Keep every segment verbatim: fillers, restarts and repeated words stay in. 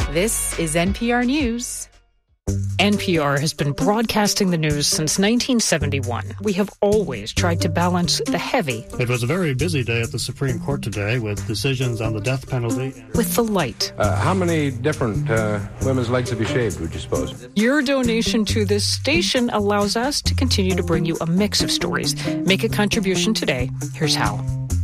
This is N P R News. N P R has been broadcasting the news since nineteen seventy-one. We have always tried to balance the heavy. It was a very busy day at the Supreme Court today with decisions on the death penalty. With the light. Uh, how many different uh, women's legs have you shaved, would you suppose? Your donation to this station allows us to continue to bring you a mix of stories. Make a contribution today. Here's how.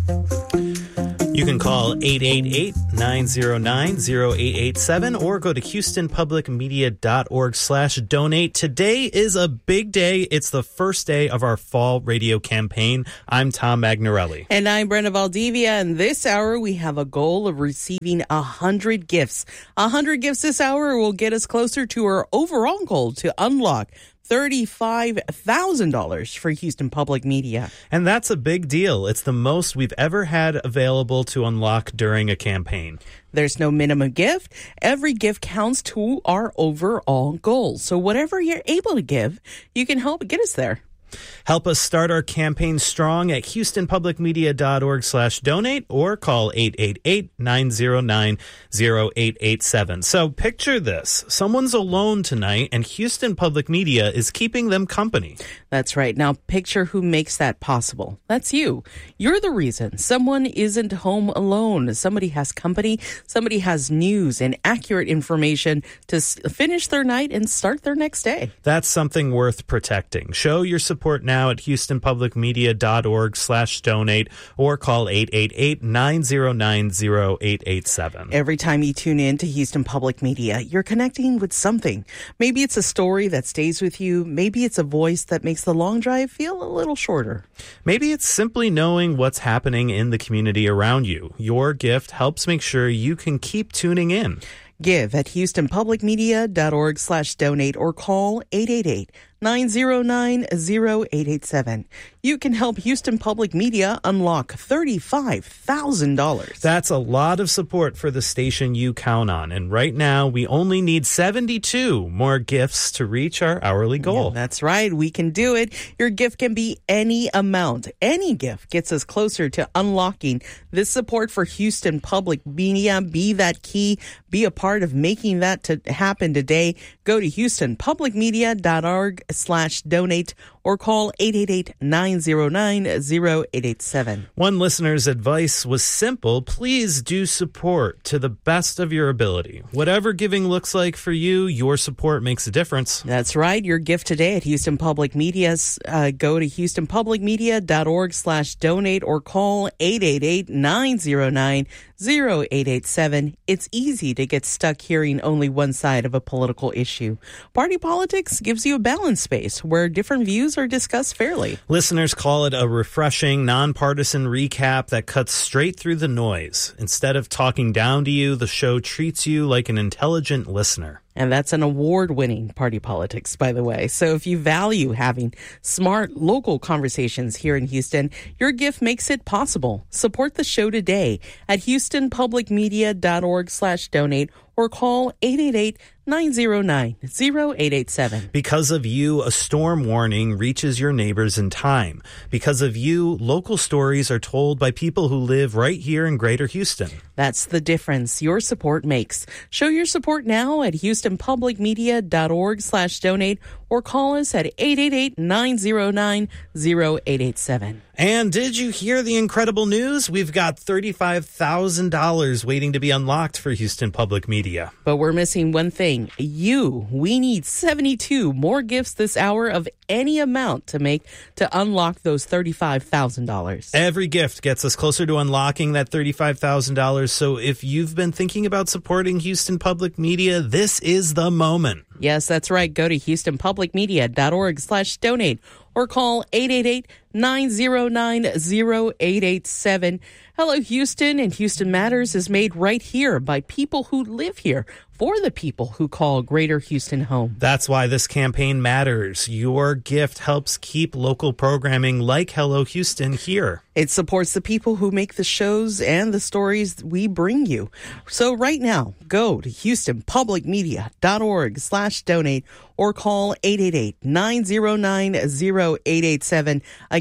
You can call eight eight eight, nine zero nine, zero eight eight seven or go to houston public media dot org slash donate. Today is a big day. It's the first day of our fall radio campaign. I'm Tom Magnarelli. And I'm Brenda Valdivia. And this hour, we have a goal of receiving one hundred gifts. one hundred gifts this hour will get us closer to our overall goal to unlock thirty-five thousand dollars for Houston Public Media. And that's a big deal. It's the most we've ever had available to unlock during a campaign. There's no minimum gift. Every gift counts to our overall goal. So whatever you're able to give, you can help get us there. Help us start our campaign strong at houston public media dot org slash donate or call eight eight eight, nine zero nine, zero eight eight seven. So picture this. Someone's alone tonight and Houston Public Media is keeping them company. That's right. Now picture who makes that possible. That's you. You're the reason someone isn't home alone. Somebody has company. Somebody has news and accurate information to s- finish their night and start their next day. That's something worth protecting. Show your support now at houston public media dot org slash donate or call eight eight eight, nine zero nine, zero eight eight seven. Every time you tune in to Houston Public Media, you're connecting with something. Maybe it's a story that stays with you. Maybe it's a voice that makes the long drive feel a little shorter. Maybe it's simply knowing what's happening in the community around you. Your gift helps make sure you can keep tuning in. Give at houston public media dot org slash donate or call eight eight eight, nine zero nine, zero eight eight seven. You can help Houston Public Media unlock thirty-five thousand dollars. That's a lot of support for the station you count on. And right now, we only need seventy-two more gifts to reach our hourly goal. Yeah, that's right. We can do it. Your gift can be any amount. Any gift gets us closer to unlocking this support for Houston Public Media. Be that key. Be a part of making that to happen today. Go to houston public media dot org slash donate or call eight eight eight, nine zero nine, zero eight eight seven. One listener's advice was simple. Please do support to the best of your ability. Whatever giving looks like for you, your support makes a difference. That's right. Your gift today at Houston Public Media. Uh, go to houston public media dot org slash donate or call eight eight eight, nine zero nine, zero eight eight seven. It's easy to get stuck hearing only one side of a political issue. Party politics gives you a balanced space where different views are discussed fairly. Listeners call it a refreshing, nonpartisan recap that cuts straight through the noise. Instead of talking down to you, the show treats you like an intelligent listener. And that's an award-winning Party Politics, by the way. So if you value having smart local conversations here in Houston, your gift makes it possible. Support the show today at houston public media dot org slash donate or call eight eight eight, nine zero nine, zero eight eight seven. Because of you, a storm warning reaches your neighbors in time. Because of you, local stories are told by people who live right here in Greater Houston. That's the difference your support makes. Show your support now at houston public media dot org slash donate or call us at eight eight eight, nine zero nine, zero eight eight seven. And did you hear the incredible news? We've got thirty-five thousand dollars waiting to be unlocked for Houston Public Media. But we're missing one thing. You. We need seventy-two more gifts this hour of any amount to make to unlock those thirty-five thousand dollars. Every gift gets us closer to unlocking that thirty-five thousand dollars. So if you've been thinking about supporting Houston Public Media, this is the moment. Yes, that's right. Go to houston public media dot org slash donate or call eight eight eight, nine zero nine, zero eight eight seven. Hello, Houston, and Houston Matters is made right here by people who live here for the people who call Greater Houston home. That's why this campaign matters. Your gift helps keep local programming like Hello Houston here. It supports the people who make the shows and the stories we bring you. So right now, go to houston public media dot org slash donate or call eight eight eight, nine zero nine, zero eight eight seven. Again,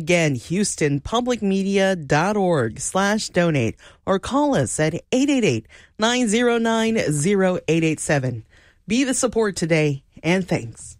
Again, houston public media dot org slash donate or call us at eight eight eight, nine zero nine, zero eight eight seven. Be the support today, and thanks.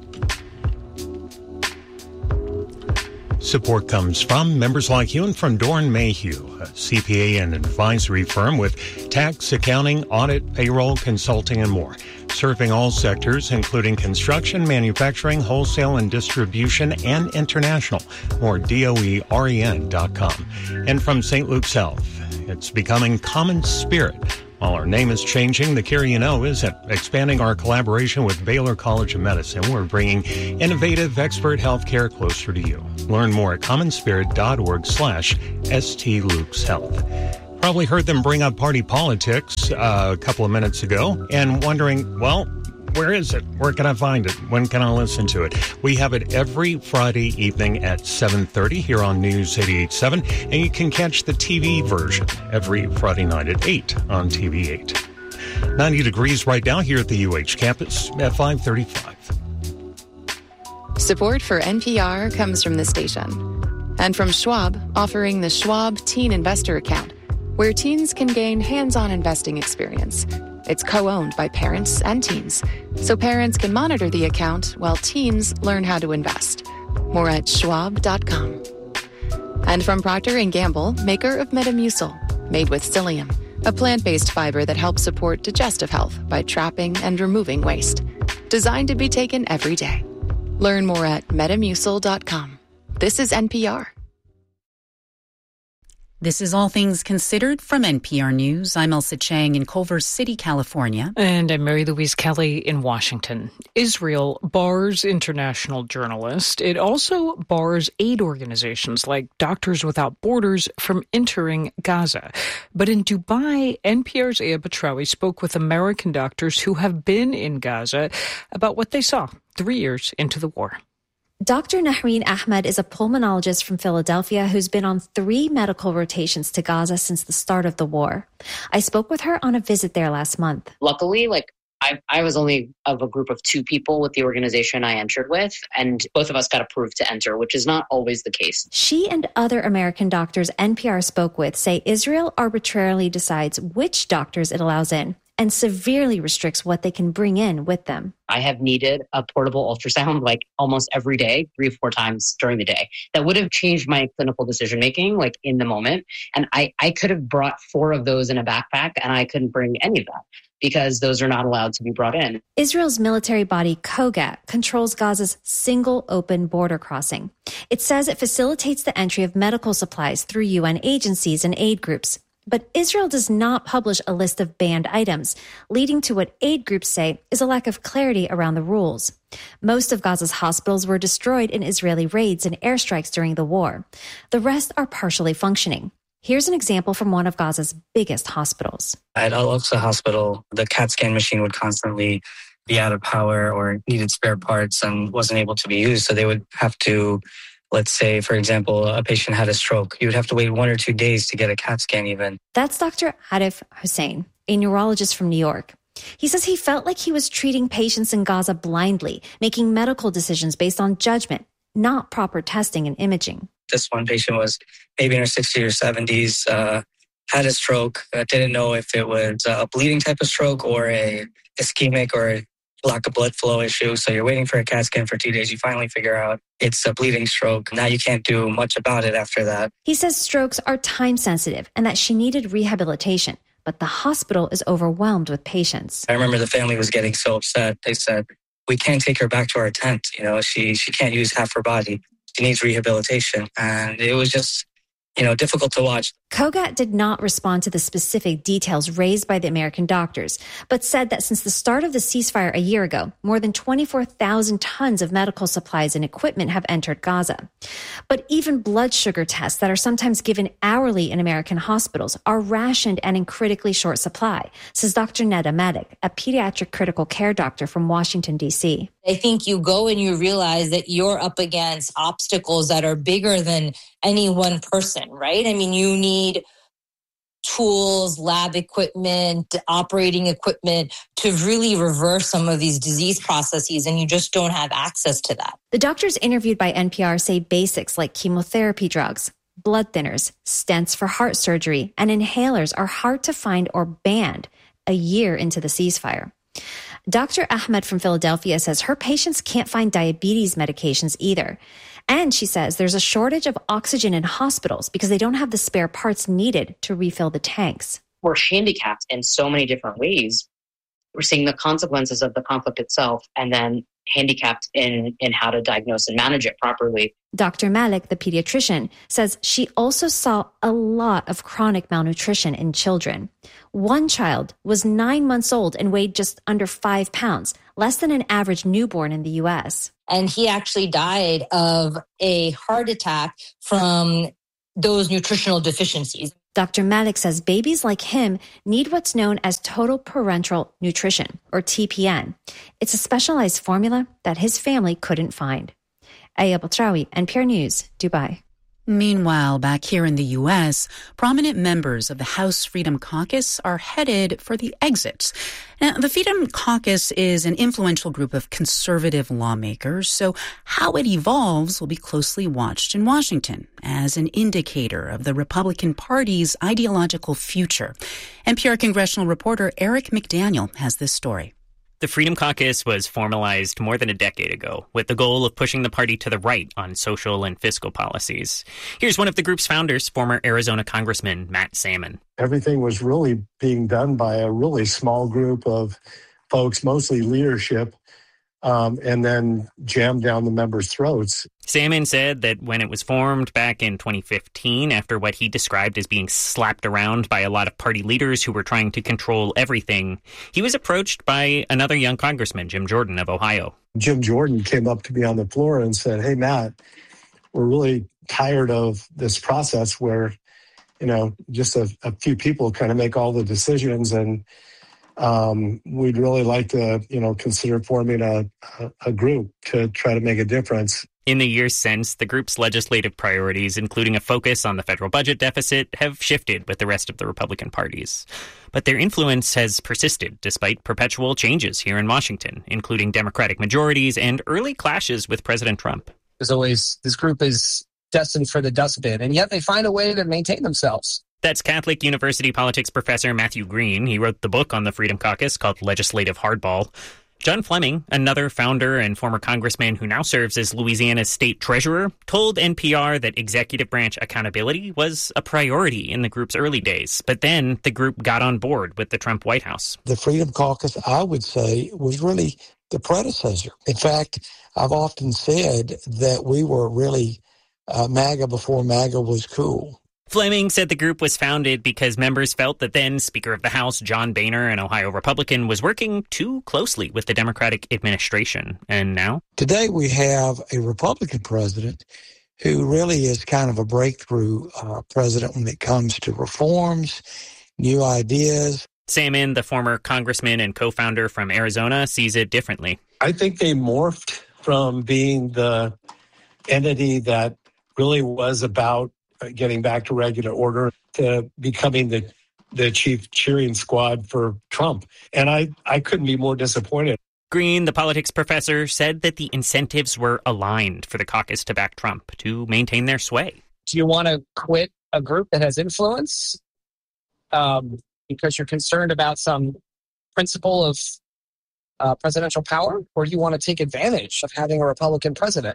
Support comes from members like you and from Dorn Mayhew, a C P A and advisory firm with tax, accounting, audit, payroll, consulting, and more. Serving all sectors, including construction, manufacturing, wholesale and distribution, and international. More D O E R E N dot com. And from Saint Luke's Health, it's becoming Common Spirit. While our name is changing, the Care You Know isn't. Expanding our collaboration with Baylor College of Medicine, we're bringing innovative expert healthcare closer to you. Learn more at commonspirit.org slash St. Luke's Health. Probably heard them bring up party politics uh, a couple of minutes ago and wondering, well, where is it? Where can I find it? When can I listen to it? We have it every Friday evening at seven thirty here on News eighty-eight point seven, and you can catch the T V version every Friday night at eight on T V eight. ninety degrees right now here at the U H campus at five thirty-five. Support for N P R comes from the station and from Schwab, offering the Schwab Teen Investor Account, where teens can gain hands-on investing experience. It's co-owned by parents and teens, so parents can monitor the account while teens learn how to invest. More at schwab dot com. And from Procter and Gamble, maker of Metamucil, made with psyllium, a plant-based fiber that helps support digestive health by trapping and removing waste. Designed to be taken every day. Learn more at metamucil dot com. This is N P R. This is All Things Considered from N P R News. I'm Elsa Chang in Culver City, California. And I'm Mary Louise Kelly in Washington. Israel bars international journalists. It also bars aid organizations like Doctors Without Borders from entering Gaza. But in Dubai, N P R's Aya Batrawi spoke with American doctors who have been in Gaza about what they saw three years into the war. Doctor Nahreen Ahmed is a pulmonologist from Philadelphia who's been on three medical rotations to Gaza since the start of the war. I spoke with her on a visit there last month. Luckily, like I, I was only of a group of two people with the organization I entered with, and both of us got approved to enter, which is not always the case. She and other American doctors N P R spoke with say Israel arbitrarily decides which doctors it allows in and severely restricts what they can bring in with them. I have needed a portable ultrasound like almost every day, three or four times during the day. That would have changed my clinical decision-making like in the moment. And I, I could have brought four of those in a backpack and I couldn't bring any of that because those are not allowed to be brought in. Israel's military body, COGAT, controls Gaza's single open border crossing. It says it facilitates the entry of medical supplies through U N agencies and aid groups. But Israel does not publish a list of banned items, leading to what aid groups say is a lack of clarity around the rules. Most of Gaza's hospitals were destroyed in Israeli raids and airstrikes during the war. The rest are partially functioning. Here's an example from one of Gaza's biggest hospitals. At Al-Aqsa Hospital, the CAT scan machine would constantly be out of power or needed spare parts and wasn't able to be used. So they would have to, let's say, for example, a patient had a stroke. You would have to wait one or two days to get a CAT scan even. That's Doctor Arif Hussein, a neurologist from New York. He says he felt like he was treating patients in Gaza blindly, making medical decisions based on judgment, not proper testing and imaging. This one patient was maybe in her sixties or seventies, uh, had a stroke, uh, didn't know if it was a bleeding type of stroke or a ischemic or a lack of blood flow issue. So you're waiting for a CAT scan for two days. You finally figure out it's a bleeding stroke. Now you can't do much about it after that. He says strokes are time sensitive and that she needed rehabilitation, but the hospital is overwhelmed with patients. I remember the family was getting so upset. They said, we can't take her back to our tent. You know, she, she can't use half her body. She needs rehabilitation. And it was just, you know, difficult to watch. COGAT did not respond to the specific details raised by the American doctors, but said that since the start of the ceasefire a year ago, more than twenty-four thousand tons of medical supplies and equipment have entered Gaza. But even blood sugar tests that are sometimes given hourly in American hospitals are rationed and in critically short supply, says Doctor Neda Madik, a pediatric critical care doctor from Washington, D C. I think you go and you realize that you're up against obstacles that are bigger than any one person, right? I mean, you need tools, lab equipment, operating equipment to really reverse some of these disease processes, and you just don't have access to that. The doctors interviewed by N P R say basics like chemotherapy drugs, blood thinners, stents for heart surgery, and inhalers are hard to find or banned a year into the ceasefire. Doctor Ahmed from Philadelphia says her patients can't find diabetes medications either. And she says there's a shortage of oxygen in hospitals because they don't have the spare parts needed to refill the tanks. We're handicapped in so many different ways. We're seeing the consequences of the conflict itself and then handicapped in, in how to diagnose and manage it properly. Doctor Malik, the pediatrician, says she also saw a lot of chronic malnutrition in children. One child was nine months old and weighed just under five pounds, less than an average newborn in the U S. And he actually died of a heart attack from those nutritional deficiencies. Doctor Malik says babies like him need what's known as total parenteral nutrition, or T P N. It's a specialized formula that his family couldn't find. Aya Batrawi, N P R News, Dubai. Meanwhile, back here in the U S, prominent members of the House Freedom Caucus are headed for the exit. Now, the Freedom Caucus is an influential group of conservative lawmakers, so how it evolves will be closely watched in Washington as an indicator of the Republican Party's ideological future. N P R congressional reporter Eric McDaniel has this story. The Freedom Caucus was formalized more than a decade ago with the goal of pushing the party to the right on social and fiscal policies. Here's one of the group's founders, former Arizona Congressman Matt Salmon. Everything was really being done by a really small group of folks, mostly leadership, um, and then jammed down the members' throats. Salmon said that when it was formed back in twenty fifteen, after what he described as being slapped around by a lot of party leaders who were trying to control everything, he was approached by another young congressman, Jim Jordan of Ohio. Jim Jordan came up to me on the floor and said, "Hey, Matt, we're really tired of this process where, you know, just a, a few people kind of make all the decisions, and um, we'd really like to, you know, consider forming a, a, a group to try to make a difference." In the years since, the group's legislative priorities, including a focus on the federal budget deficit, have shifted with the rest of the Republican parties. But their influence has persisted despite perpetual changes here in Washington, including Democratic majorities and early clashes with President Trump. There's always, this group is destined for the dustbin, and yet they find a way to maintain themselves. That's Catholic University politics professor Matthew Green. He wrote the book on the Freedom Caucus called Legislative Hardball. John Fleming, another founder and former congressman who now serves as Louisiana's state treasurer, told N P R that executive branch accountability was a priority in the group's early days. But then the group got on board with the Trump White House. The Freedom Caucus, I would say, was really the predecessor. In fact, I've often said that we were really uh, MAGA before MAGA was cool. Fleming said the group was founded because members felt that then Speaker of the House John Boehner, an Ohio Republican, was working too closely with the Democratic administration. And now? Today we have a Republican president who really is kind of a breakthrough uh, president when it comes to reforms, new ideas. Salmon, the former congressman and co-founder from Arizona, sees it differently. I think they morphed from being the entity that really was about getting back to regular order to becoming the the chief cheering squad for Trump. And I, I couldn't be more disappointed. Green, the politics professor, said that the incentives were aligned for the caucus to back Trump to maintain their sway. Do you want to quit a group that has influence um, because you're concerned about some principle of uh, presidential power? Or do you want to take advantage of having a Republican president?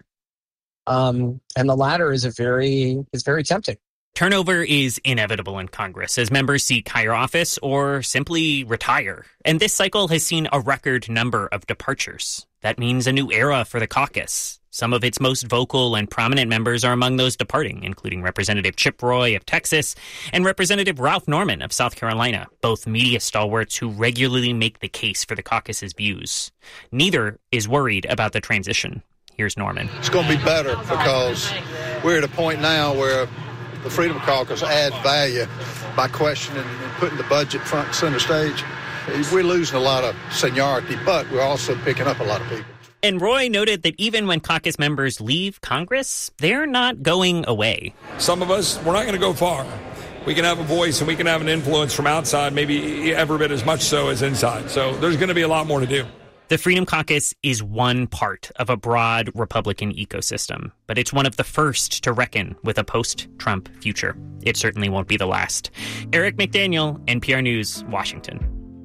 Um, and the latter is a very is very tempting. Turnover is inevitable in Congress as members seek higher office or simply retire. And this cycle has seen a record number of departures. That means a new era for the caucus. Some of its most vocal and prominent members are among those departing, including Representative Chip Roy of Texas and Representative Ralph Norman of South Carolina, both media stalwarts who regularly make the case for the caucus's views. Neither is worried about the transition. Here's Norman. It's going to be better because we're at a point now where the Freedom Caucus adds value by questioning and putting the budget front and center stage. We're losing a lot of seniority, but we're also picking up a lot of people. And Roy noted that even when caucus members leave Congress, they're not going away. Some of us, we're not going to go far. we can have a voice and we can have an influence from outside, maybe every bit as much so as inside. So there's going to be a lot more to do. The Freedom Caucus is one part of a broad Republican ecosystem, but it's one of the first to reckon with a post-Trump future. It certainly won't be the last. Eric McDaniel, N P R News, Washington.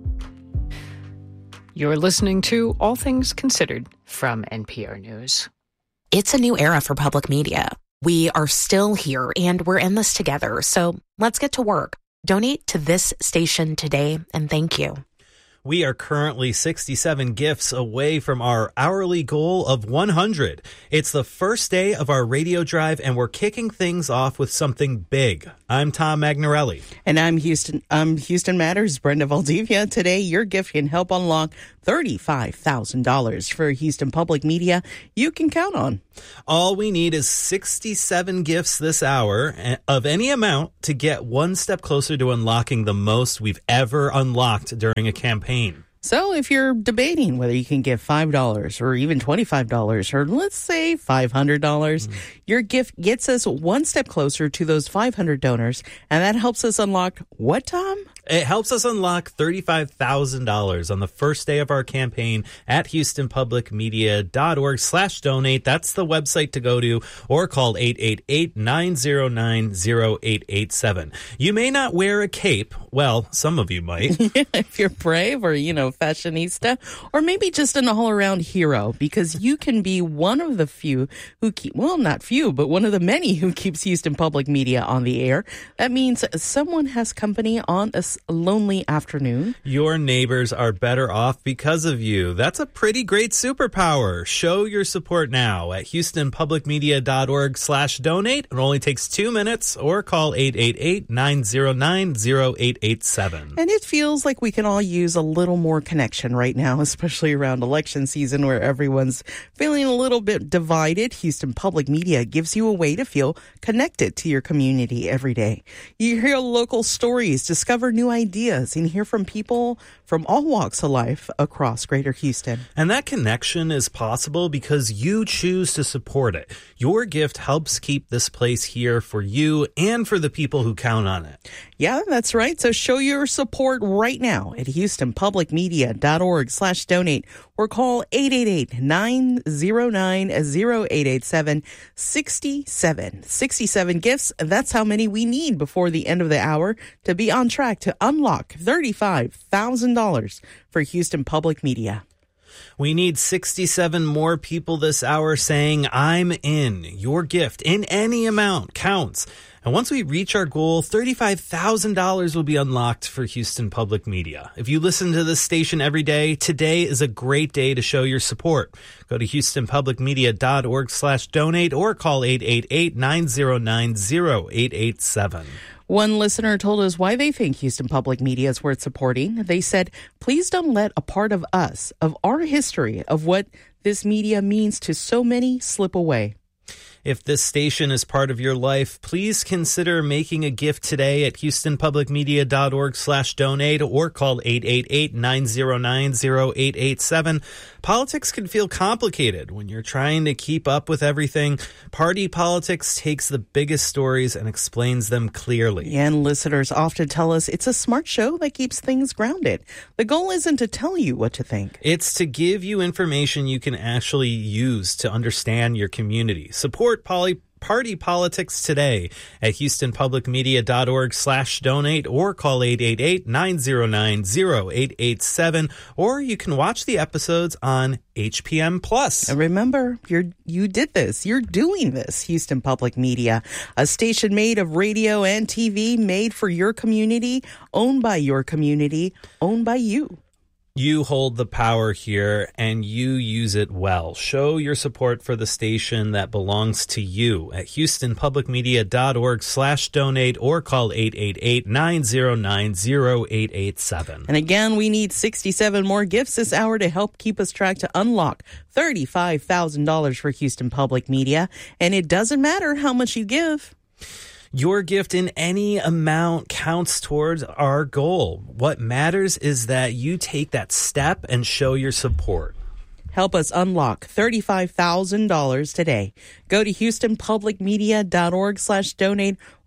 You're listening to All Things Considered from N P R News. It's a new era for public media. We are still here and we're in this together. So let's get to work. Donate to this station today and thank you. We are currently sixty-seven gifts away from our hourly goal of one hundred. It's the first day of our radio drive, and we're kicking things off with something big. I'm Tom Magnarelli. And I'm Houston I'm Houston Matters, Brenda Valdivia. Today, your gift can help unlock thirty-five thousand dollars for Houston Public Media you can count on. All we need is sixty-seven gifts this hour of any amount to get one step closer to unlocking the most we've ever unlocked during a campaign. So if you're debating whether you can give five dollars or even twenty-five dollars or let's say five hundred dollars, mm. your gift gets us one step closer to those five hundred donors. And that helps us unlock what, Tom? It helps us unlock thirty-five thousand dollars on the first day of our campaign at houstonpublicmedia.org slash donate. That's the website to go to, or call eight eight eight, nine zero nine, zero eight eight seven. You may not wear a cape. Well, some of you might. Yeah, if you're brave or, you know, fashionista, or maybe just an all-around hero, because you can be one of the few who keep, well, not few, but one of the many who keeps Houston Public Media on the air. That means someone has company on a lonely afternoon. Your neighbors are better off because of you. That's a pretty great superpower. Show your support now at houstonpublicmedia.org slash donate. It only takes two minutes, or call eight eight eight, nine zero nine, zero eight eight seven. And it feels like we can all use a little more connection right now, especially around election season where everyone's feeling a little bit divided. Houston Public Media gives you a way to feel connected to your community every day. You hear local stories, discover new ideas, and hear from people from all walks of life across Greater Houston. And that connection is possible because you choose to support it. Your gift helps keep this place here for you and for the people who count on it. Yeah, that's right. So show your support right now at houstonpublicmedia.org slash donate, or call eight eight eight, nine zero nine, zero eight eight seven. sixty-seven. sixty-seven gifts. That's how many we need before the end of the hour to be on track to unlock thirty-five thousand dollars for Houston Public Media. We need sixty-seven more people this hour saying, I'm in. Your gift in any amount counts. And once we reach our goal, thirty-five thousand dollars will be unlocked for Houston Public Media. If you listen to this station every day, today is a great day to show your support. Go to houstonpublicmedia.org slash donate or call eight eight eight, nine zero nine, zero eight eight seven. One listener told us why they think Houston Public Media is worth supporting. They said, please don't let a part of us, of our history, of what this media means to so many slip away. If this station is part of your life, please consider making a gift today at houstonpublicmedia.org slash donate or call eight eight eight, nine zero nine, zero eight eight seven. Politics can feel complicated when you're trying to keep up with everything. Party politics takes the biggest stories and explains them clearly. And listeners often tell us it's a smart show that keeps things grounded. The goal isn't to tell you what to think. It's to give you information you can actually use to understand your community. Support Poly Party Politics today at houstonpublicmedia.org slash donate or call eight eight eight, nine zero nine, zero eight eight seven, or you can watch the episodes on H P M Plus. And remember, you're you did this. You're doing this. Houston Public Media, a station made of radio and T V, made for your community, owned by your community, owned by you. You hold the power here, and you use it well. Show your support for the station that belongs to you at houstonpublicmedia.org slash donate or call eight eight eight, nine zero nine, zero eight eight seven. And again, we need sixty-seven more gifts this hour to help keep us track to unlock thirty-five thousand dollars for Houston Public Media. And it doesn't matter how much you give. Your gift in any amount counts towards our goal. What matters is that you take that step and show your support. Help us unlock thirty-five thousand dollars today. Go to houstonpublicmedia.org slash donate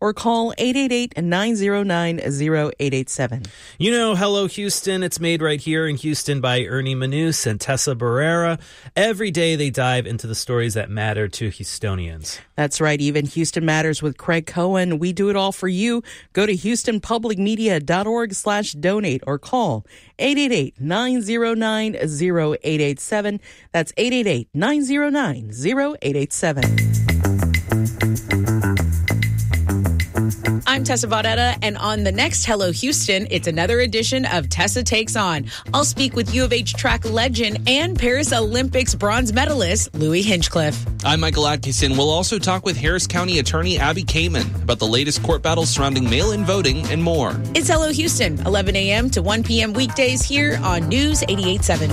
or call eight eight eight, nine zero nine, zero eight eight seven. You know, Hello Houston, it's made right here in Houston by Ernie Manous and Tessa Barrera. Every day they dive into the stories that matter to Houstonians. That's right, even Houston Matters with Craig Cohen. We do it all for you. Go to houston public media dot org slash donate or call eight eight eight, nine zero nine, zero eight eight seven. That's eight eight eight, nine zero nine, zero eight eight seven. I'm Tessa Vaudetta, and on the next Hello Houston, it's another edition of Tessa Takes On. I'll speak with U of H track legend and Paris Olympics bronze medalist Louis Hinchcliffe. I'm Michael Atkinson. We'll also talk with Harris County Attorney Abby Kamen about the latest court battles surrounding mail-in voting and more. It's Hello Houston, eleven a.m. to one p.m. weekdays here on News eighty-eight point seven.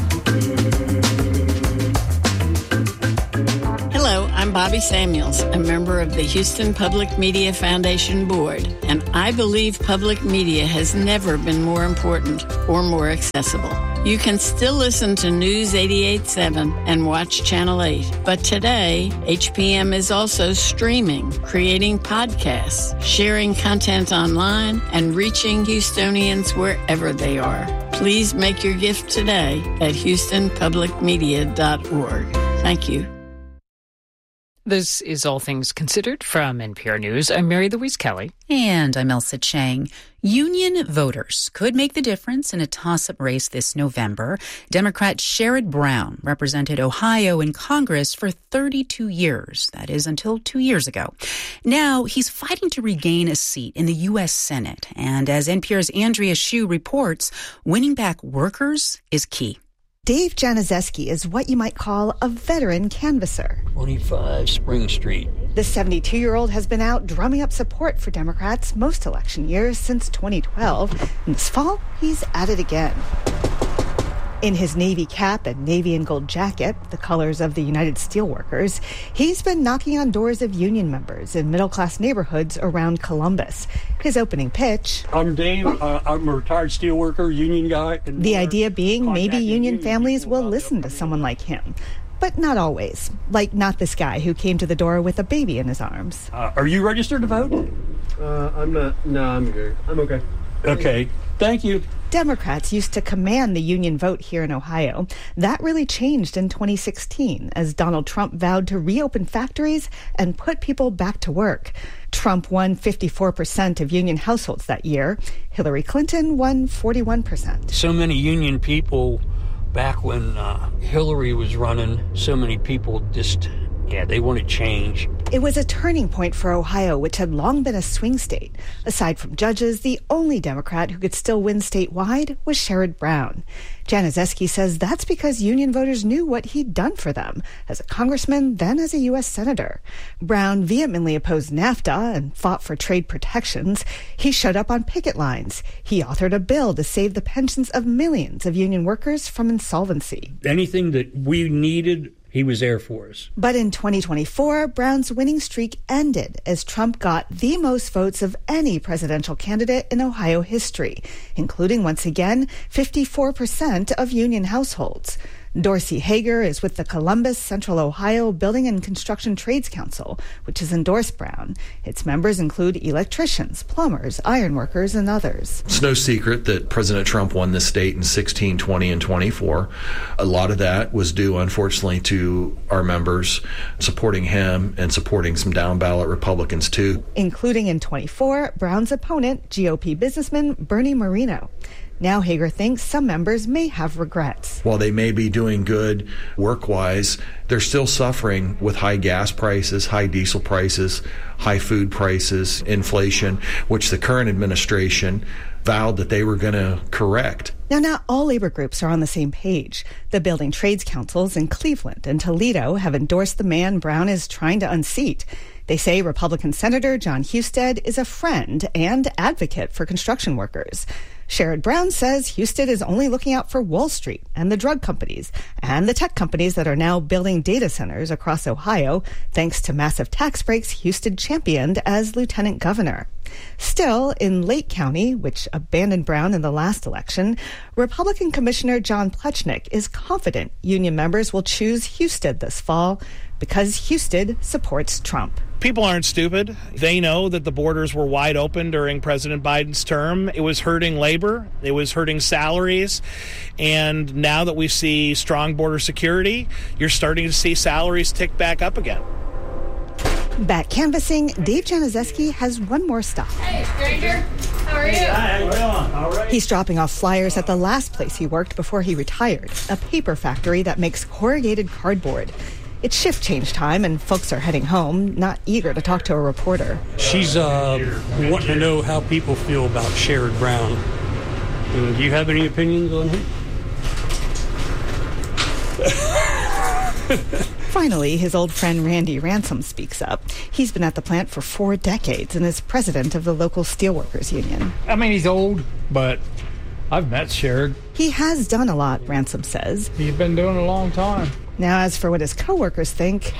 Hello, I'm Bobby Samuels, a member of the Houston Public Media Foundation Board, and I believe public media has never been more important or more accessible. You can still listen to News eighty-eight point seven and watch Channel eight, but today, H P M is also streaming, creating podcasts, sharing content online, and reaching Houstonians wherever they are. Please make your gift today at houston public media dot org. Thank you. This is All Things Considered from N P R News. I'm Mary Louise Kelly. And I'm Elsa Chang. Union voters could make the difference in a toss-up race this November. Democrat Sherrod Brown represented Ohio in Congress for thirty-two years. That is until two years ago. Now he's fighting to regain a seat in the U S Senate. And as N P R's Andrea Hsu reports, winning back workers is key. Dave Januszewski is what you might call a veteran canvasser. twenty-five Spring Street. The seventy-two-year-old has been out drumming up support for Democrats most election years since twenty twelve. And this fall, he's at it again. In his Navy cap and navy and gold jacket, the colors of the United Steelworkers, he's been knocking on doors of union members in middle-class neighborhoods around Columbus. His opening pitch... I'm Dave. Uh, I'm a retired steelworker, union guy. The idea being maybe union families will listen to someone like him. But not always. Like not this guy who came to the door with a baby in his arms. Uh, are you registered to vote? Uh, I'm not. No, I'm good. I'm okay. Okay. Thank you. Democrats used to command the union vote here in Ohio. That really changed in twenty sixteen as Donald Trump vowed to reopen factories and put people back to work. Trump won fifty-four percent of union households that year. Hillary Clinton won forty-one percent. So many union people back when uh, Hillary was running, so many people just, yeah, they wanted change. It was a turning point for Ohio, which had long been a swing state. Aside from judges, the only Democrat who could still win statewide was Sherrod Brown. Januszewski says that's because union voters knew what he'd done for them as a congressman, then as a U S senator. Brown vehemently opposed NAFTA and fought for trade protections. He showed up on picket lines. He authored a bill to save the pensions of millions of union workers from insolvency. Anything that we needed, he was there for us. But in twenty twenty-four, Brown's winning streak ended as Trump got the most votes of any presidential candidate in Ohio history, including, once again, fifty-four percent of union households. Dorsey Hager is with the Columbus Central Ohio Building and Construction Trades Council, which has endorsed Brown. Its members include electricians, plumbers, ironworkers, and others. It's no secret that President Trump won this state in sixteen, twenty, and twenty-four. A lot of that was due, unfortunately, to our members supporting him and supporting some down-ballot Republicans, too. Including in twenty-four, Brown's opponent, G O P businessman Bernie Moreno. Now Hager thinks some members may have regrets. While they may be doing good work-wise, they're still suffering with high gas prices, high diesel prices, high food prices, inflation, which the current administration vowed that they were going to correct. Now, not all labor groups are on the same page. The building trades councils in Cleveland and Toledo have endorsed the man Brown is trying to unseat. They say Republican Senator John Husted is a friend and advocate for construction workers. Sherrod Brown says Husted is only looking out for Wall Street and the drug companies and the tech companies that are now building data centers across Ohio, thanks to massive tax breaks Husted championed as lieutenant governor. Still, in Lake County, which abandoned Brown in the last election, Republican Commissioner John Plechnik is confident union members will choose Husted this fall because Husted supports Trump. People aren't stupid. They know that the borders were wide open during President Biden's term. It was hurting labor. It was hurting salaries. And now that we see strong border security, you're starting to see salaries tick back up again. Back canvassing, Dave Januszewski has one more stop. Hey, stranger. How are you? Hi, how you doing? All right. He's dropping off flyers at the last place he worked before he retired, a paper factory that makes corrugated cardboard. It's shift change time, and folks are heading home, not eager to talk to a reporter. She's uh, wanting to know how people feel about Sherrod Brown. Uh, do you have any opinions on him? Finally, his old friend Randy Ransom speaks up. He's been at the plant for four decades and is president of the local steelworkers union. I mean, he's old, but I've met Sherrod. He has done a lot, Ransom says. He's been doing it a long time. Now, as for what his coworkers think...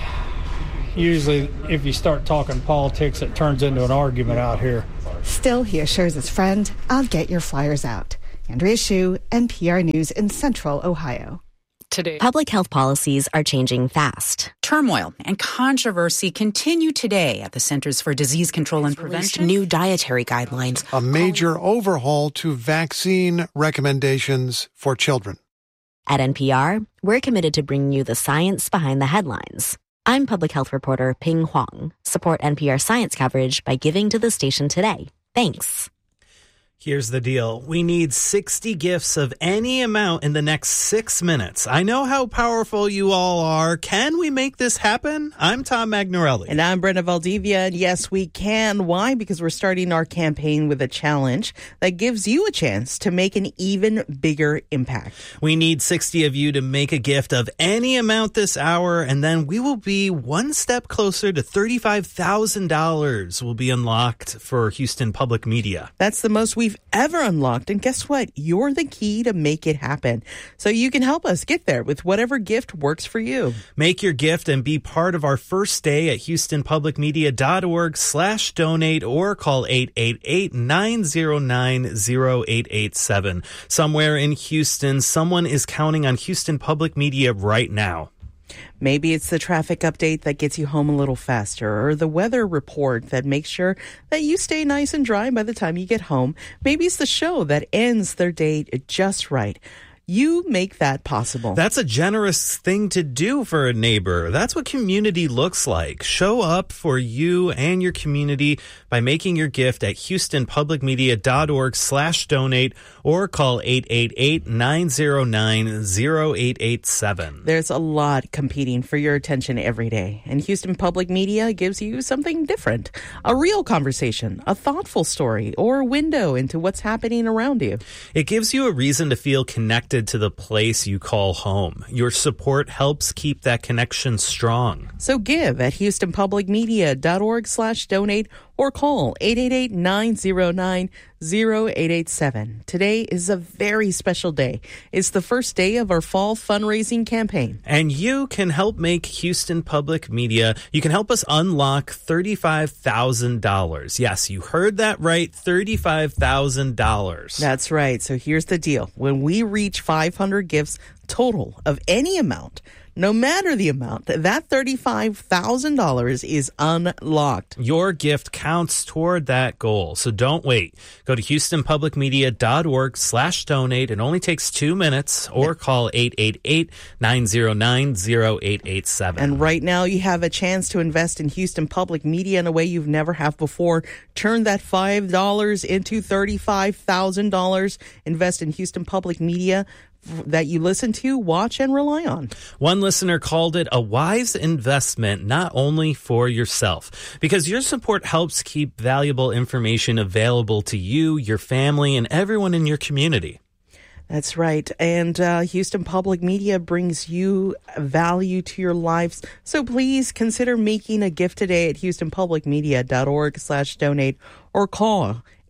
Usually, if you start talking politics, it turns into an argument out here. Still, he assures his friend, I'll get your flyers out. Andrea Hsu, N P R News in Central Ohio. Today, public health policies are changing fast. Turmoil and controversy continue today at the Centers for Disease Control and Prevention. New dietary guidelines. A major overhaul to vaccine recommendations for children. At N P R, we're committed to bringing you the science behind the headlines. I'm public health reporter Ping Huang. Support N P R science coverage by giving to the station today. Thanks. Here's the deal. We need sixty gifts of any amount in the next six minutes. I know how powerful you all are. Can we make this happen? I'm Tom Magnorelli. And I'm Brenda Valdivia. And yes, we can. Why? Because we're starting our campaign with a challenge that gives you a chance to make an even bigger impact. We need sixty of you to make a gift of any amount this hour, and then we will be one step closer to thirty-five thousand dollars will be unlocked for Houston Public Media. That's the most we've ever unlocked. And guess what? You're the key to make it happen. So you can help us get there with whatever gift works for you. Make your gift and be part of our first day at houstonpublicmedia.org slash donate or call eight eight eight, nine zero nine, zero eight eight seven. Somewhere in Houston, someone is counting on Houston Public Media right now. Maybe it's the traffic update that gets you home a little faster, or the weather report that makes sure that you stay nice and dry by the time you get home. Maybe it's the show that ends their day just right. You make that possible. That's a generous thing to do for a neighbor. That's what community looks like. Show up for you and your community by making your gift at houstonpublicmedia.org slash donate or call eight eight eight, nine zero nine, zero eight eight seven. There's a lot competing for your attention every day, and Houston Public Media gives you something different. A real conversation, a thoughtful story, or a window into what's happening around you. It gives you a reason to feel connected to the place you call home. Your support helps keep that connection strong. So give at houstonpublicmedia.org slash donate or call eight eight eight, nine zero nine, zero eight eight seven. Today is a very special day. It's the first day of our fall fundraising campaign. And you can help make Houston Public Media, you can help us unlock thirty-five thousand dollars. Yes, you heard that right, thirty-five thousand dollars. That's right. So here's the deal. When we reach five hundred gifts total of any amount, no matter the amount, that thirty-five thousand dollars is unlocked. Your gift counts toward that goal, so don't wait. Go to houstonpublicmedia.org slash donate. It only takes two minutes or call eight eight eight, nine zero nine, zero eight eight seven. And right now you have a chance to invest in Houston Public Media in a way you've never have before. Turn that five dollars into thirty-five thousand dollars. Invest in Houston Public Media that you listen to, watch, and rely on. One listener called it a wise investment, not only for yourself, because your support helps keep valuable information available to you, your family, and everyone in your community. That's right. And uh, Houston Public Media brings you value to your lives. So please consider making a gift today at houstonpublicmedia.org slash donate or call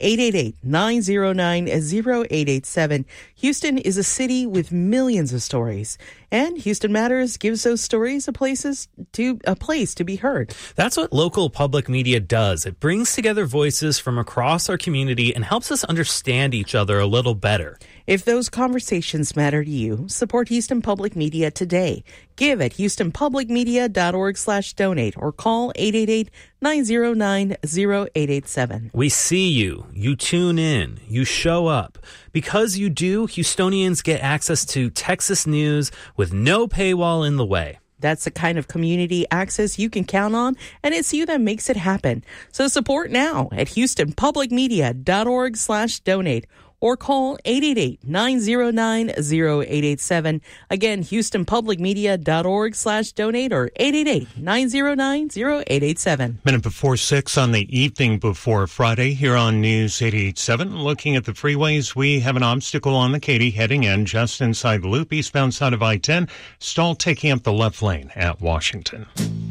eight eight eight, nine zero nine, zero eight eight seven. Houston is a city with millions of stories, and Houston Matters gives those stories a places to a place to be heard. That's what local public media does. It brings together voices from across our community and helps us understand each other a little better. If those conversations matter to you, support Houston Public Media today. Give at houstonpublicmedia.org slash donate or call eight eight eight, nine zero nine, zero eight eight seven. We see you. You tune in. You show up. Because you do, Houstonians get access to Texas news with no paywall in the way. That's the kind of community access you can count on, and it's you that makes it happen. So support now at houstonpublicmedia.org slash donate or call eight eight eight, nine zero nine, zero eight eight seven. Again, houstonpublicmedia.org slash donate or eight eight eight, nine zero nine, zero eight eight seven. Minute before six on the evening before Friday here on News eight eighty-seven. Looking at the freeways, we have an obstacle on the Katy heading in just inside the loop, eastbound side of I ten. Stall taking up the left lane at Washington.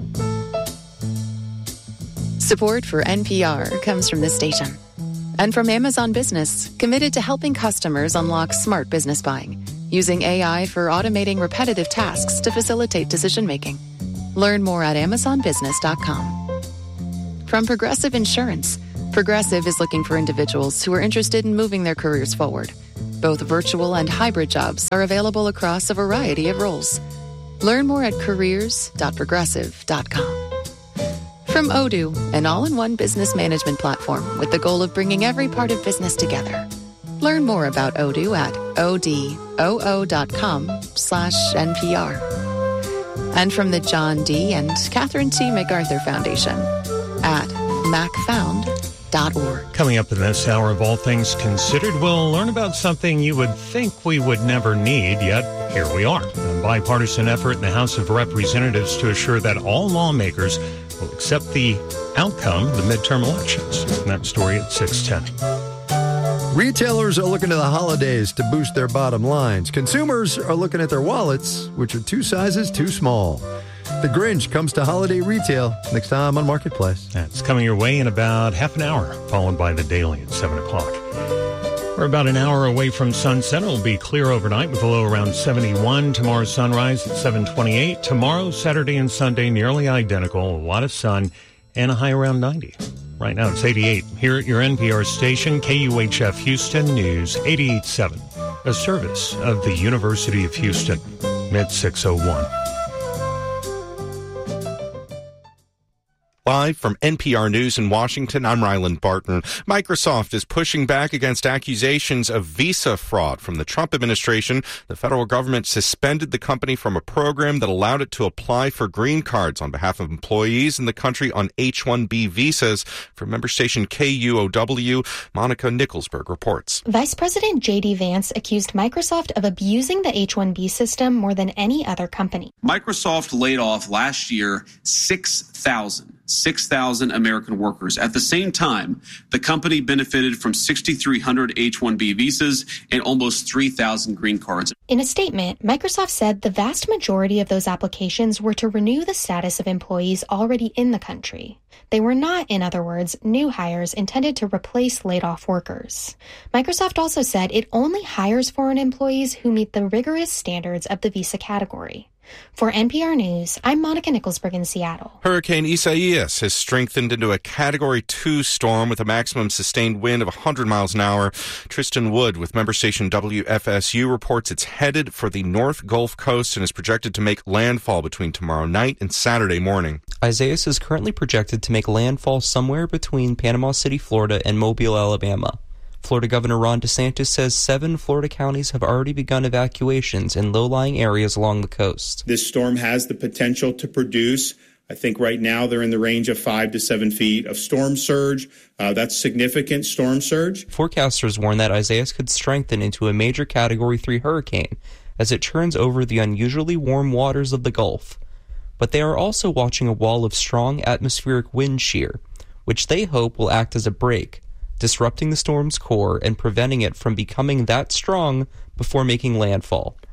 Support for N P R comes from this station. And from Amazon Business, committed to helping customers unlock smart business buying, using A I for automating repetitive tasks to facilitate decision-making. Learn more at amazon business dot com. From Progressive Insurance, Progressive is looking for individuals who are interested in moving their careers forward. Both virtual and hybrid jobs are available across a variety of roles. Learn more at careers dot progressive dot com. From Odoo, an all-in-one business management platform with the goal of bringing every part of business together. Learn more about Odoo at odoo.com slash NPR. And from the John D. and Catherine T. MacArthur Foundation at mac found dot org. Coming up in this hour of All Things Considered, we'll learn about something you would think we would never need, yet here we are. A bipartisan effort in the House of Representatives to assure that all lawmakers will accept the outcome of the midterm elections. And that story at six ten. Retailers are looking to the holidays to boost their bottom lines. Consumers are looking at their wallets, which are two sizes too small. The Grinch comes to holiday retail next time on Marketplace. That's coming your way in about half an hour, followed by the Daily at seven o'clock. We're about an hour away from sunset. It'll be clear overnight with a low around seventy-one. Tomorrow's sunrise at seven twenty-eight. Tomorrow, Saturday and Sunday, nearly identical. A lot of sun and a high around ninety. Right now, it's eighty-eight. Here at your N P R station, K U H F Houston News eighty-eight point seven. A service of the University of Houston. Mid six oh one. Live from N P R News in Washington, I'm Ryland Barton. Microsoft is pushing back against accusations of visa fraud from the Trump administration. The federal government suspended the company from a program that allowed it to apply for green cards on behalf of employees in the country on H one B visas. From member station K U O W, Monica Nicholsberg reports. Vice President J D Vance accused Microsoft of abusing the H one B system more than any other company. Microsoft laid off last year six thousand. six thousand American workers. At the same time, the company benefited from six thousand three hundred H one B visas and almost three thousand green cards. In a statement, Microsoft said the vast majority of those applications were to renew the status of employees already in the country. They were not, in other words, new hires intended to replace laid-off workers. Microsoft also said it only hires foreign employees who meet the rigorous standards of the visa category. For N P R News, I'm Monica Nicholsberg in Seattle. Hurricane Isaias has strengthened into a Category two storm with a maximum sustained wind of one hundred miles an hour. Tristan Wood with member station W F S U reports it's headed for the North Gulf Coast and is projected to make landfall between tomorrow night and Saturday morning. Isaias is currently projected to make landfall somewhere between Panama City, Florida, and Mobile, Alabama. Florida Governor Ron DeSantis says seven Florida counties have already begun evacuations in low-lying areas along the coast. This storm has the potential to produce, I think right now they're in the range of five to seven feet of storm surge. Uh, that's significant storm surge. Forecasters warn that Isaias could strengthen into a major Category three hurricane as it churns over the unusually warm waters of the Gulf. But they are also watching a wall of strong atmospheric wind shear, which they hope will act as a brake, disrupting the storm's core and preventing it from becoming that strong before making landfall.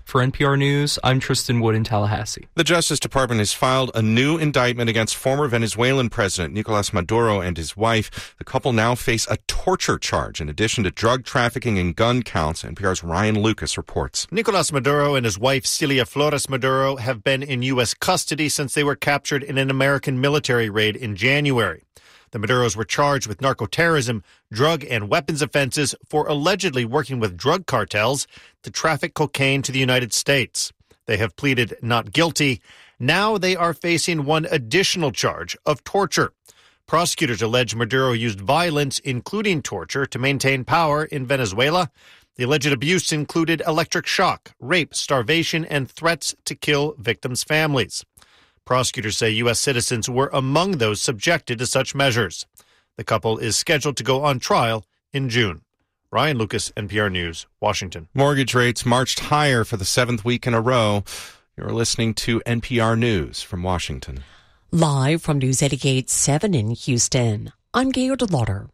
For N P R News, I'm Tristan Wood in Tallahassee. The Justice Department has filed a new indictment against former Venezuelan President Nicolas Maduro and his wife. The couple now face a torture charge in addition to drug trafficking and gun counts. N P R's Ryan Lucas reports. Nicolas Maduro and his wife Celia Flores Maduro have been in U S custody since they were captured in an American military raid in January. The Maduros were charged with narco-terrorism, drug and weapons offenses for allegedly working with drug cartels to traffic cocaine to the United States. They have pleaded not guilty. Now they are facing one additional charge of torture. Prosecutors allege Maduro used violence, including torture, to maintain power in Venezuela. The alleged abuse included electric shock, rape, starvation, and threats to kill victims' families. Prosecutors say U S citizens were among those subjected to such measures. The couple is scheduled to go on trial in June. Ryan Lucas, N P R News, Washington. Mortgage rates marched higher for the seventh week in a row. You're listening to N P R News from Washington. Live from News eighty-eight seven in Houston, I'm Gail DeLauder.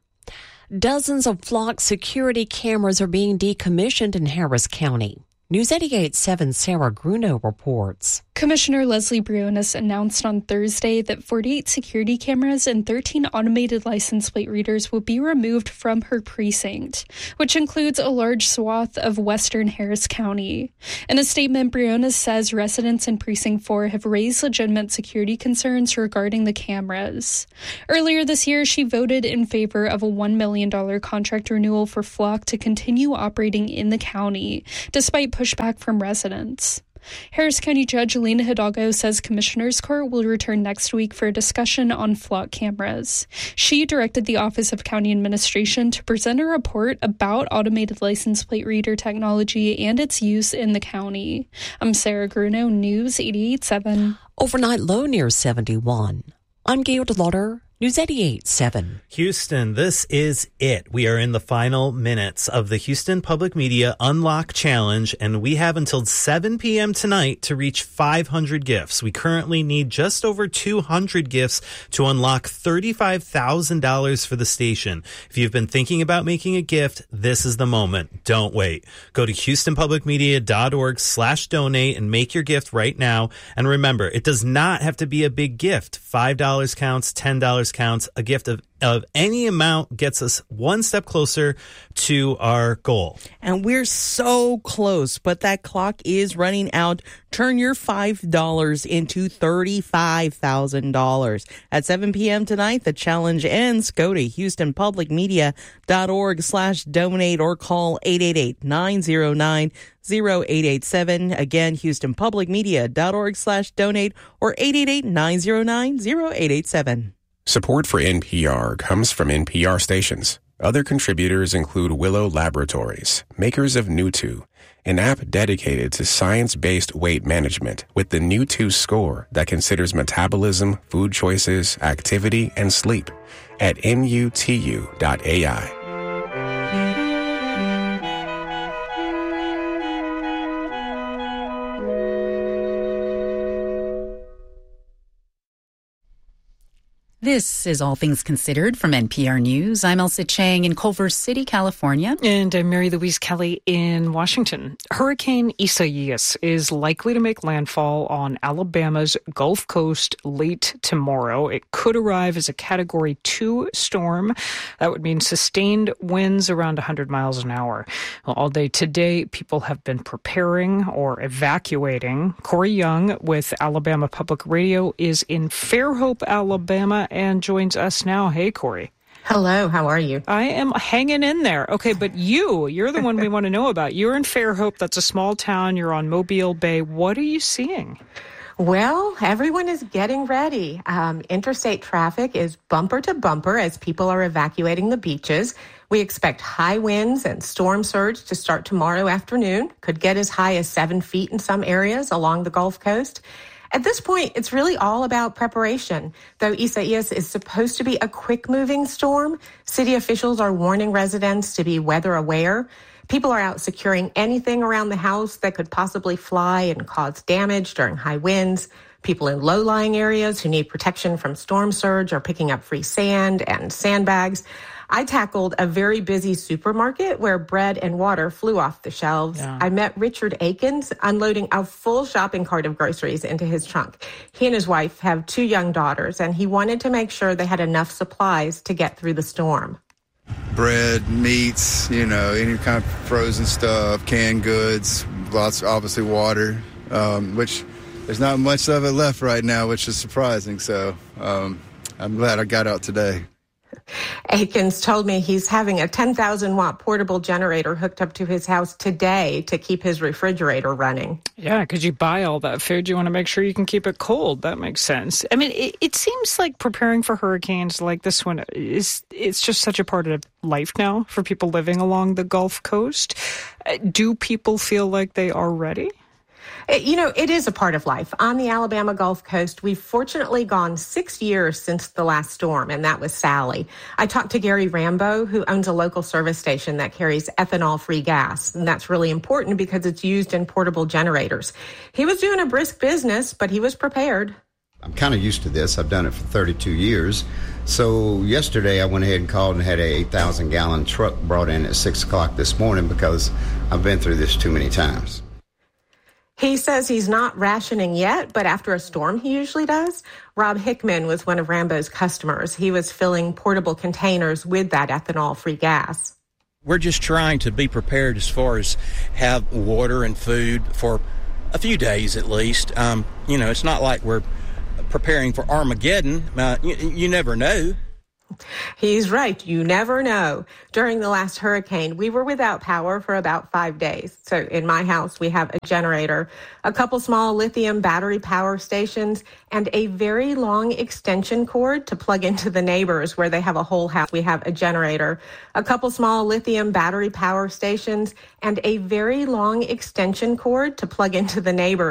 Dozens of flock security cameras are being decommissioned in Harris County. News eighty-eight seven Sarah Gruno reports. Commissioner Leslie Briones announced on Thursday that forty-eight security cameras and thirteen automated license plate readers will be removed from her precinct, which includes a large swath of western Harris County. In a statement, Briones says residents in Precinct four have raised legitimate security concerns regarding the cameras. Earlier this year, she voted in favor of a one million dollars contract renewal for Flock to continue operating in the county, despite pushback from residents. Harris County Judge Alina Hidalgo says Commissioner's Court will return next week for a discussion on flock cameras. She directed the Office of County Administration to present a report about automated license plate reader technology and its use in the county. I'm Sarah Gruno, News eighty-eight seven. Overnight low near seventy-one. I'm Gail DeLauder, News eighty-eight seven. Houston, this is it. We are in the final minutes of the Houston Public Media Unlock Challenge, and we have until seven p.m. tonight to reach five hundred gifts. We currently need just over two hundred gifts to unlock thirty-five thousand dollars for the station. If you've been thinking about making a gift, this is the moment. Don't wait. Go to houstonpublicmedia.org slash donate and make your gift right now. And remember, it does not have to be a big gift. five dollars counts, ten dollars counts. A gift of, of any amount gets us one step closer to our goal. And we're so close, but that clock is running out. Turn your five dollars into thirty-five thousand dollars. At seven p.m. tonight, the challenge ends. Go to houstonpublicmedia.org slash donate or call eight eight eight, nine zero nine, zero eight eight seven. Again, houstonpublicmedia.org slash donate or eight eight eight, nine zero nine, zero eight eight seven. Support for N P R comes from N P R stations. Other contributors include Willow Laboratories, makers of Nutu, an app dedicated to science-based weight management with the Nutu score that considers metabolism, food choices, activity, and sleep at nutu dot a i. This is All Things Considered from N P R News. I'm Elsa Chang in Culver City, California. And I'm Mary Louise Kelly in Washington. Hurricane Isaias is likely to make landfall on Alabama's Gulf Coast late tomorrow. It could arrive as a Category two storm. That would mean sustained winds around one hundred miles an hour. Well, all day today, people have been preparing or evacuating. Corey Young with Alabama Public Radio is in Fairhope, Alabama, and joins us now. Hey, Corey. Hello, how are you? I am hanging in there. Okay, but you, you're the one we want to know about. You're in Fairhope. That's a small town. You're on Mobile Bay. What are you seeing? Well, everyone is getting ready. Um, interstate traffic is bumper to bumper as people are evacuating the beaches. We expect high winds and storm surge to start tomorrow afternoon. Could get as high as seven feet in some areas along the Gulf Coast. At this point, it's really all about preparation. Though Isaias is supposed to be a quick-moving storm, city officials are warning residents to be weather aware. People are out securing anything around the house that could possibly fly and cause damage during high winds. People in low-lying areas who need protection from storm surge are picking up free sand and sandbags. I tackled a very busy supermarket where bread and water flew off the shelves. Yeah. I met Richard Akins unloading a full shopping cart of groceries into his trunk. He and his wife have two young daughters, and he wanted to make sure they had enough supplies to get through the storm. Bread, meats, you know, any kind of frozen stuff, canned goods, lots, obviously water, um, which there's not much of it left right now, which is surprising. So um, I'm glad I got out today. Akins told me he's having a ten thousand watt portable generator hooked up to his house today to keep his refrigerator running. Yeah, because you buy all that food, you want to make sure you can keep it cold. That makes sense. I mean, it, it seems like preparing for hurricanes like this one is it's just such a part of life now for people living along the Gulf Coast. Do people feel like they are ready? It, you know, it is a part of life. On the Alabama Gulf Coast, we've fortunately gone six years since the last storm, and that was Sally. I talked to Gary Rambo, who owns a local service station that carries ethanol-free gas, and that's really important because it's used in portable generators. He was doing a brisk business, but he was prepared. I'm kind of used to this. I've done it for thirty-two years. So yesterday I went ahead and called and had a eight thousand gallon truck brought in at six o'clock this morning because I've been through this too many times. He says he's not rationing yet, but after a storm, he usually does. Rob Hickman was one of Rambo's customers. He was filling portable containers with that ethanol-free gas. We're just trying to be prepared as far as have water and food for a few days at least. Um, you know, it's not like we're preparing for Armageddon. Uh, you, you never know. He's right. You never know. During the last hurricane, we were without power for about five days. So in my house, we have a generator, a couple small lithium battery power stations, and a very long extension cord to plug into the neighbors where they have a whole house. We have a generator, a couple small lithium battery power stations, and a very long extension cord to plug into the neighbors.